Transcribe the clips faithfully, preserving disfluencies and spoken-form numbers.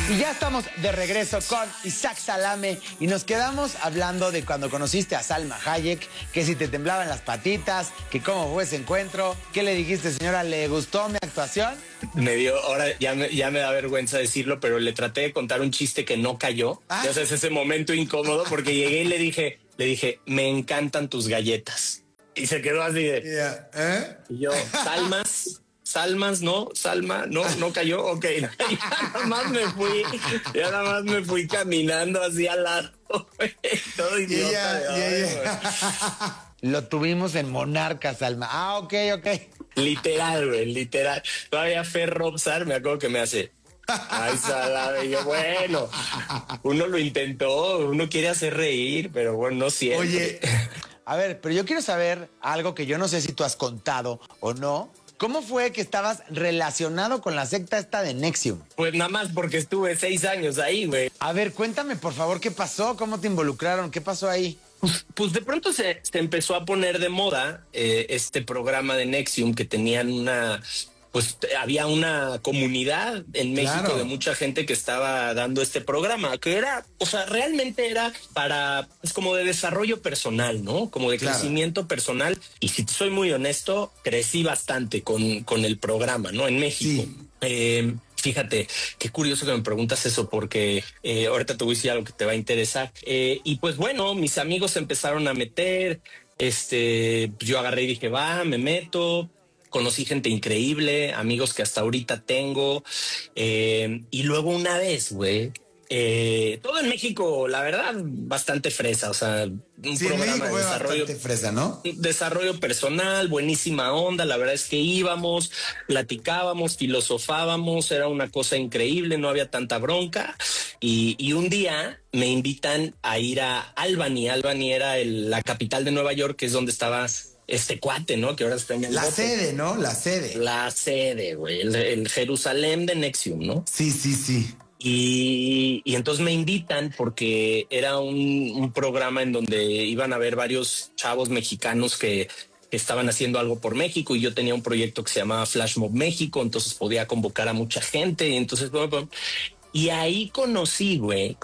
Y ya estamos de regreso con Isaac Salame y nos quedamos hablando de cuando conociste a Salma Hayek, que si te temblaban las patitas, que cómo fue ese encuentro, ¿qué le dijiste, señora? ¿Le gustó mi actuación? Me dio, ahora ya me, ya me da vergüenza decirlo, pero le traté de contar un chiste que no cayó. Ah. Ya sabes, ese momento incómodo porque llegué y le dije, le dije, me encantan tus galletas. Y se quedó así de... Yeah. ¿Eh? Y yo, Salmas... Salmas, no, Salma, no, no cayó, ok. Ya nada más me fui, ya nada más me fui caminando hacia al lado, todo idiota. Yeah, yeah, yeah. Lo tuvimos en Monarca, Salma. Ah, ok, ok. Literal, güey, literal. Todavía Fer Robsar, me acuerdo que me hace, ay, Salame, y yo, bueno, uno lo intentó, uno quiere hacer reír, pero bueno, no siempre. Oye, a ver, pero yo quiero saber algo que yo no sé si tú has contado o no. ¿Cómo fue que estabas relacionado con la secta esta de NXIVM? Pues nada más porque estuve seis años ahí, güey. A ver, cuéntame, por favor, ¿qué pasó? ¿Cómo te involucraron? ¿Qué pasó ahí? Pues, pues de pronto se, se empezó a poner de moda eh, este programa de NXIVM que tenían una... Pues había una comunidad en México claro. de mucha gente que estaba dando este programa, que era, o sea, realmente era para, es como de desarrollo personal, ¿no? Como de claro. crecimiento personal. Y si soy muy honesto, crecí bastante con, con el programa, ¿no? En México. Sí. Eh, Fíjate, qué curioso que me preguntas eso, porque eh, ahorita te voy a decir algo que te va a interesar. Eh, y pues bueno, mis amigos se empezaron a meter, este, yo agarré y dije, va, me meto. Conocí gente increíble, amigos que hasta ahorita tengo. Eh, y luego una vez, güey, eh, todo en México, la verdad, bastante fresa. O sea, un sí, programa de desarrollo, bastante fresa, ¿no? Desarrollo personal, buenísima onda. La verdad es que íbamos, platicábamos, filosofábamos. Era una cosa increíble, no había tanta bronca. Y, y un día me invitan a ir a Albany. Albany era el, la capital de Nueva York, que es donde estaba este cuate, ¿no? Que ahora está en el La bote. sede, ¿no? La sede. La sede, güey. El, el Jerusalén de NXIVM, ¿no? Sí, sí, sí. Y, y entonces me invitan porque era un, un programa en donde iban a ver varios chavos mexicanos que, que estaban haciendo algo por México y yo tenía un proyecto que se llamaba Flash Mob México, entonces podía convocar a mucha gente. Y entonces, y ahí conocí, güey,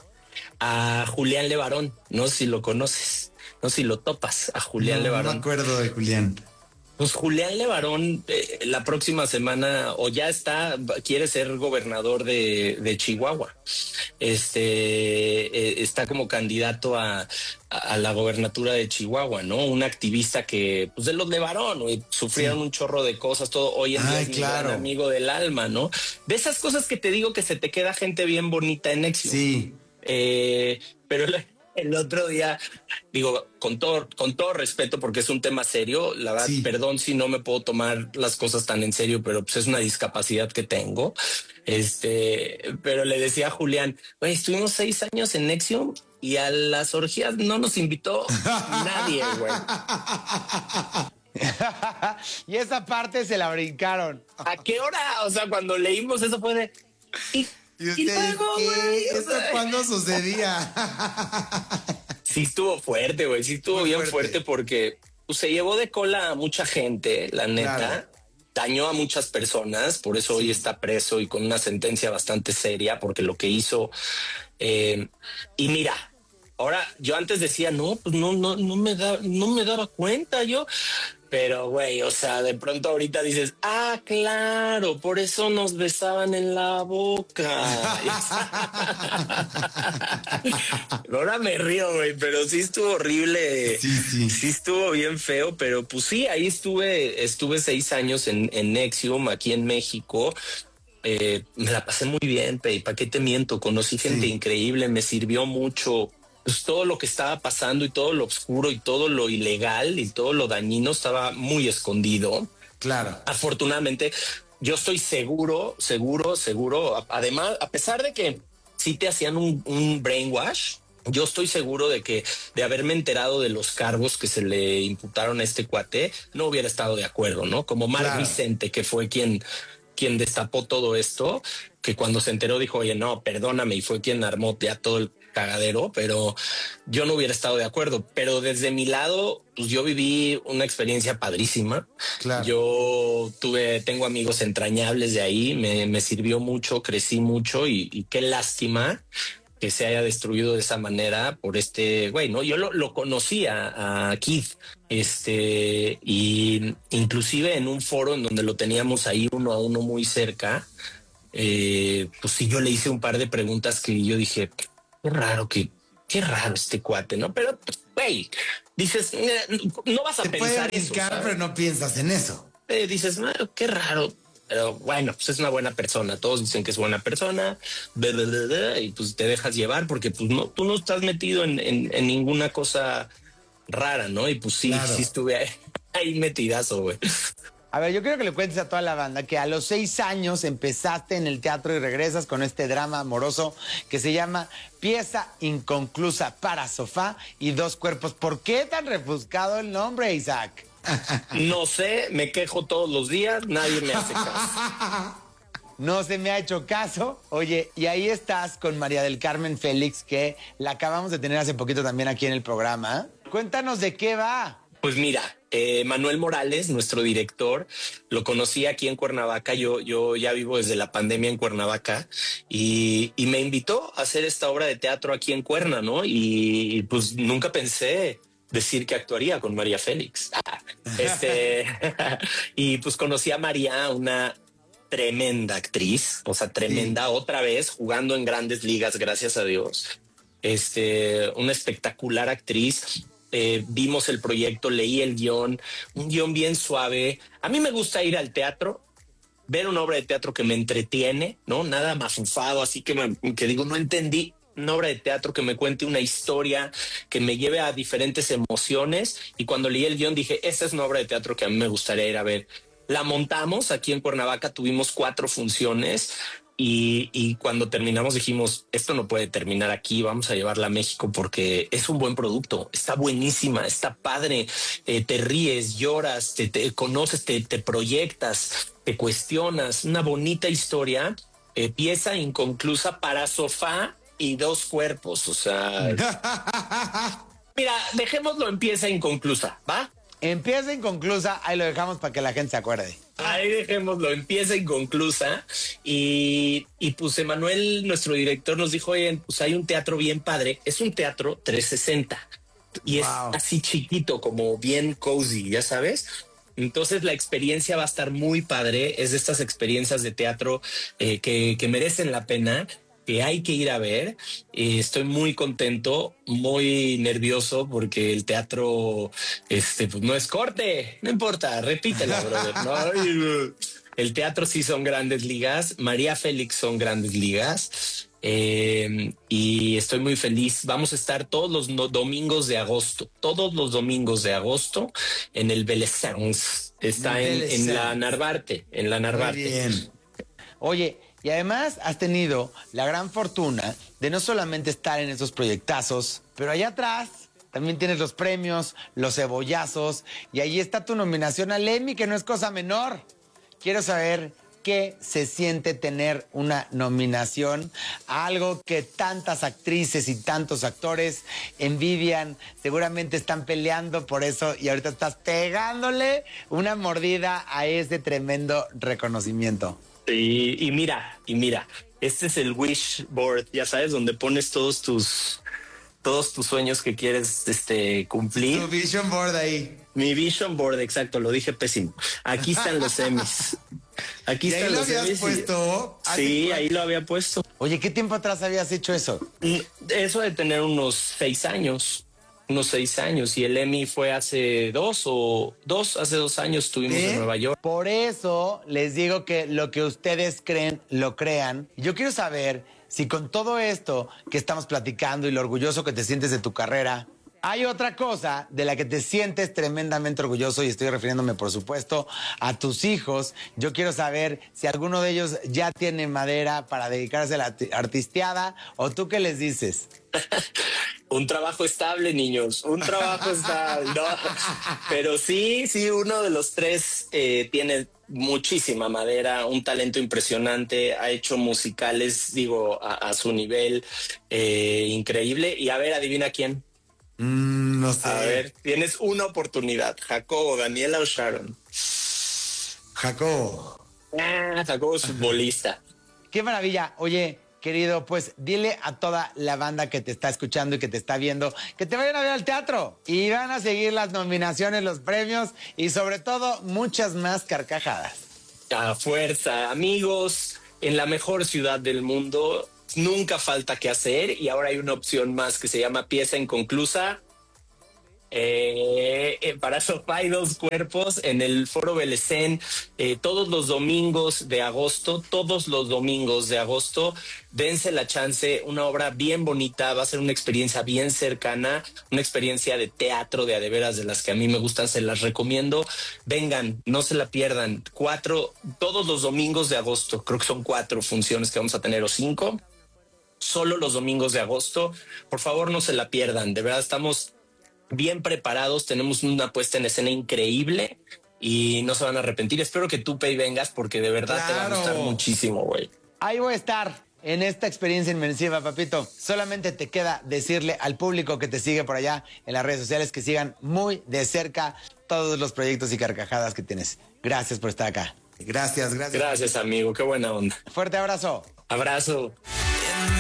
a Julián Levarón. No sé si lo conoces. No sé si lo topas a Julián no, Levarón. No me acuerdo de Julián. Pues Julián Levarón eh, la próxima semana o ya está, quiere ser gobernador de, de Chihuahua. Este eh, está como candidato a, a, a la gobernatura de Chihuahua, ¿no? Un activista que, pues de los Levarón, güey, sufrieron sí. un chorro de cosas, todo hoy en día es claro. mi gran amigo del alma, ¿no? De esas cosas que te digo que se te queda gente bien bonita en NXIVM. Sí. Eh, pero la, el otro día, digo, con todo, con todo respeto, porque es un tema serio, la verdad, sí. perdón si no me puedo tomar las cosas tan en serio, pero pues es una discapacidad que tengo. Este, pero le decía a Julián, güey, estuvimos seis años en NXIVM y a las orgías no nos invitó nadie, güey. Y esa parte se la brincaron. ¿A qué hora? O sea, cuando leímos eso fue de... ¿Y, ¿Y usted, y luego, güey? ¿Esto o sea, cuándo sucedía? Sí estuvo fuerte, güey. Sí estuvo Muy bien fuerte. fuerte porque pues, se llevó de cola a mucha gente, la neta. Claro. Dañó a muchas personas, por eso sí. hoy está preso y con una sentencia bastante seria, porque lo que hizo... Eh, y mira, ahora yo antes decía, no, pues no, no, no me da, no me daba cuenta yo... Pero, güey, o sea, de pronto ahorita dices, ah, claro, por eso nos besaban en la boca. Ahora me río, güey, pero sí estuvo horrible. Sí, sí. Sí estuvo bien feo, pero pues sí, ahí estuve, estuve seis años en, en NXIVM, aquí en México. Eh, me la pasé muy bien, Pei, ¿para qué te miento? Conocí gente sí. increíble, me sirvió mucho. Pues todo lo que estaba pasando y todo lo oscuro y todo lo ilegal y todo lo dañino estaba muy escondido. Claro. Afortunadamente, yo estoy seguro, seguro, seguro. Además, a pesar de que sí te hacían un, un brainwash, yo estoy seguro de que de haberme enterado de los cargos que se le imputaron a este cuate, no hubiera estado de acuerdo, ¿no? Como Mark claro. Vicente, que fue quien... quien destapó todo esto, que cuando se enteró dijo, oye, no, perdóname, y fue quien armó ya todo el cagadero, pero yo no hubiera estado de acuerdo. Pero desde mi lado, pues yo viví una experiencia padrísima. Claro. Yo tuve, tengo amigos entrañables de ahí, me, me sirvió mucho, crecí mucho y, y qué lástima que se haya destruido de esa manera por este güey, ¿no? Yo lo, lo conocía a Keith, este, y inclusive en un foro en donde lo teníamos ahí uno a uno muy cerca, eh, pues sí, yo le hice un par de preguntas que yo dije, qué raro, que, qué raro este cuate, ¿no? Pero, güey, dices, no vas a Te pensar puede eso, brincar, pero no piensas en eso. Eh, dices, no, qué raro. Pero bueno, pues es una buena persona. Todos dicen que es buena persona, bla, bla, bla, bla, y pues te dejas llevar porque pues no, tú no estás metido en, en, en ninguna cosa rara, ¿no? Y pues sí, claro. sí estuve ahí, ahí metidazo, güey. A ver, yo quiero que le cuentes a toda la banda que a los seis años empezaste en el teatro y regresas con este drama amoroso que se llama Pieza Inconclusa para Sofá y Dos Cuerpos. ¿Por qué tan refuscado el nombre, Isaac? No sé, me quejo todos los días, nadie me hace caso. No se me ha hecho caso. Oye, y ahí estás con María del Carmen Félix, que la acabamos de tener hace poquito también aquí en el programa. Cuéntanos de qué va. Pues mira, eh, Manuel Morales, nuestro director, lo conocí aquí en Cuernavaca. Yo, yo ya vivo desde la pandemia en Cuernavaca y, y me invitó a hacer esta obra de teatro aquí en Cuerna, ¿no? Y, y pues nunca pensé decir que actuaría con María Félix. Este, y pues conocí a María, una tremenda actriz, o sea, tremenda, sí. Otra vez jugando en grandes ligas, gracias a Dios. Este, una espectacular actriz. Eh, vimos el proyecto, leí el guión, un guión bien suave. A mí me gusta ir al teatro, ver una obra de teatro que me entretiene, ¿no? Nada mafufado, así que, me, que digo, no entendí. Una obra de teatro que me cuente una historia, que me lleve a diferentes emociones. Y cuando leí el guión dije, esta es una obra de teatro que a mí me gustaría ir a ver. La montamos aquí en Cuernavaca, tuvimos cuatro funciones y, y cuando terminamos dijimos, esto no puede terminar aquí, vamos a llevarla a México porque es un buen producto, está buenísima, está padre, eh, te ríes, lloras, te, te conoces, te, te proyectas, te cuestionas, una bonita historia, eh, pieza inconclusa para sofá y dos cuerpos, o sea... Mira, dejémoslo en pieza inconclusa, ¿va? Empieza inconclusa, ahí lo dejamos para que la gente se acuerde. Ahí dejémoslo, empieza inconclusa. Y, y pues Emanuel, nuestro director, nos dijo, oye, pues hay un teatro bien padre. Es un teatro trescientos sesenta y wow. Es así chiquito, como bien cozy, ya sabes. Entonces la experiencia va a estar muy padre. Es de estas experiencias de teatro eh, que, que merecen la pena, que hay que ir a ver. Eh, estoy muy contento, muy nervioso porque el teatro este, pues no es corte, no importa, repítela, brother. ¿No? El teatro sí son grandes ligas, María Félix son grandes ligas eh, y estoy muy feliz. Vamos a estar todos los no, domingos de agosto, todos los domingos de agosto en el Belezans. Está en, en la Narvarte, en la Narvarte. Muy bien. Oye, y además has tenido la gran fortuna de no solamente estar en esos proyectazos, pero allá atrás también tienes los premios, los cebollazos, y ahí está tu nominación al Emmy, que no es cosa menor. Quiero saber qué se siente tener una nominación a algo que tantas actrices y tantos actores envidian, seguramente están peleando por eso, y ahorita estás pegándole una mordida a ese tremendo reconocimiento. Sí, y mira, y mira, este es el wish board, ya sabes, donde pones todos tus, todos tus sueños que quieres este, cumplir. Tu vision board ahí. Mi vision board, exacto, lo dije pésimo. Aquí están los Emmys. Aquí ¿Y están ahí los lo habías Emmys. puesto? Sí, ahí lo había puesto. Oye, ¿qué tiempo atrás habías hecho eso? Eso de tener unos seis años. Unos seis años y el Emmy fue hace dos o dos, hace dos años estuvimos ¿Eh? en Nueva York. Por eso les digo que lo que ustedes creen, lo crean. Yo quiero saber si con todo esto que estamos platicando y lo orgulloso que te sientes de tu carrera, hay otra cosa de la que te sientes tremendamente orgulloso y estoy refiriéndome, por supuesto, a tus hijos. Yo quiero saber si alguno de ellos ya tiene madera para dedicarse a la artisteada o tú qué les dices. Un trabajo estable, niños, un trabajo estable. No. Pero sí, sí, uno de los tres eh, tiene muchísima madera, un talento impresionante, ha hecho musicales, digo, a, a su nivel eh, increíble. Y a ver, adivina quién. Mm, no sé. A ver, tienes una oportunidad. Jacobo, Daniela o Sharon. Jacobo. Ah, Jacobo es futbolista. Qué maravilla. Oye, querido, pues dile a toda la banda que te está escuchando y que te está viendo que te vayan a ver al teatro y van a seguir las nominaciones, los premios y sobre todo muchas más carcajadas. A fuerza, amigos, en la mejor ciudad del mundo nunca falta que hacer y ahora hay una opción más que se llama pieza inconclusa. Eh, eh, para Sofá y Dos Cuerpos en el Foro Belecén eh, todos los domingos de agosto, todos los domingos de agosto, dense la chance, una obra bien bonita, va a ser una experiencia bien cercana, una experiencia de teatro de a de veras de las que a mí me gustan, se las recomiendo, vengan, no se la pierdan, cuatro, todos los domingos de agosto, creo que son cuatro funciones que vamos a tener o cinco, solo los domingos de agosto, por favor no se la pierdan, de verdad estamos bien preparados, tenemos una puesta en escena increíble y no se van a arrepentir. Espero que tú, Pei, vengas porque de verdad claro. te va a gustar muchísimo, güey. Ahí voy a estar en esta experiencia inmersiva, papito. Solamente te queda decirle al público que te sigue por allá en las redes sociales que sigan muy de cerca todos los proyectos y carcajadas que tienes. Gracias por estar acá. Gracias, gracias. Gracias, amigo. Qué buena onda. Fuerte abrazo. Abrazo.